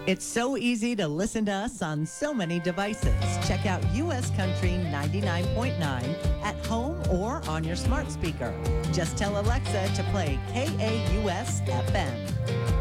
It's so easy to listen to us on so many devices. Check out US Country 99.9 at home or on your smart speaker. Just tell Alexa to play KAUS FM.